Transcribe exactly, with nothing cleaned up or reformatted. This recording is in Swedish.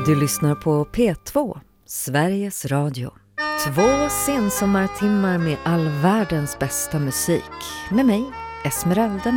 Du lyssnar på P två, Sveriges Radio. Två sensommartimmar med all världens bästa musik. Med mig, Esmeralda.